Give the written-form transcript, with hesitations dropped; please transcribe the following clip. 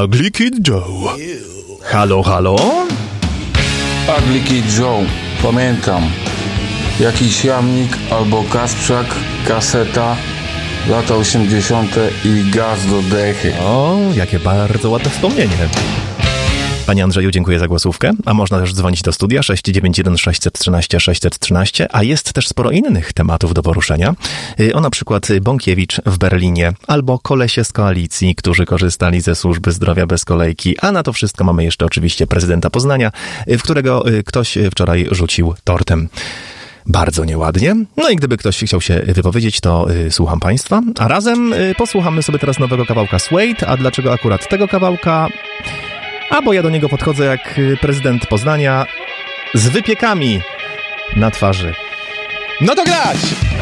Ugly Kid Joe. Halo, halo? Ugly Kid Joe, pamiętam. Jakiś jamnik albo kasprzak, kaseta, lata 80. i gaz do dechy. O, jakie bardzo ładne wspomnienie. Panie Andrzeju, dziękuję za głosówkę, a można też dzwonić do studia 691 613 613, a jest też sporo innych tematów do poruszenia. O na przykład Bąkiewicz w Berlinie, albo kolesie z koalicji, którzy korzystali ze służby zdrowia bez kolejki, a na to wszystko mamy jeszcze oczywiście prezydenta Poznania, w którego ktoś wczoraj rzucił tortem. Bardzo nieładnie. No i gdyby ktoś chciał się wypowiedzieć, to słucham Państwa. A razem posłuchamy sobie teraz nowego kawałka Suede. A dlaczego akurat tego kawałka? A bo ja do niego podchodzę jak prezydent Poznania z wypiekami na twarzy. No to grać!